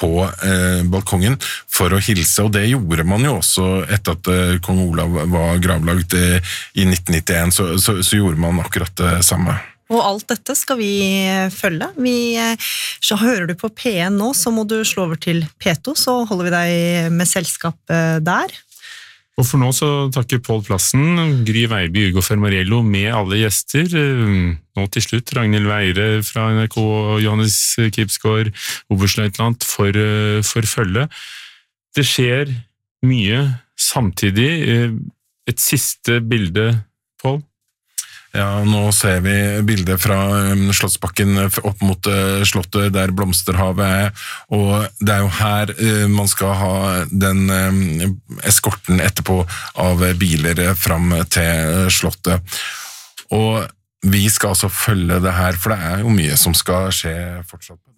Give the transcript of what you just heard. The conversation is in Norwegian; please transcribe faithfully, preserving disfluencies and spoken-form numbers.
på eh, balkongen for å hilse, og det gjorde man jo også etter at eh, kong Olav var gravlagt eh, i nitten nittien, så, så, så gjorde man akkurat det samme. Og alt dette skal vi følge. Vi, så hører du på P en nå, så må du slå over til P to, så holder vi deg med selskap der. Og for nå så takker Pål Plassen, Gry Veiby, Ugo Fermariello med alle gjester. Nå til slutt Ragnhild Weire fra N R K og Johannes Kipsgaard, oberstløytnant for, for følge. Det skjer mye samtidig. Et siste bilde, Pål? Ja, nå ser vi bildet fra Slottsbakken opp mot slottet der Blomsterhavet er, og det er jo her man skal ha den eskorten etterpå av biler fram til slottet. Og vi skal altså følge det her, for det er jo mye som skal skje fortsatt.